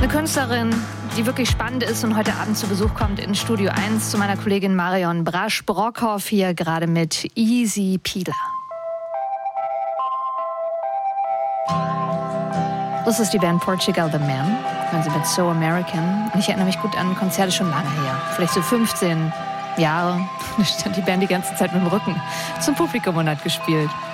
Eine Künstlerin, die wirklich spannend ist und heute Abend zu Besuch kommt in Studio 1 zu meiner Kollegin Marion Brasch-Brockhoff hier gerade mit Easy Peeler. Das ist die Band Portugal The Man, wenn sie mit So American. Und ich erinnere mich gut an Konzerte schon lange her, vielleicht so 15 Jahre. Da stand die Band die ganze Zeit mit dem Rücken zum Publikum und hat gespielt.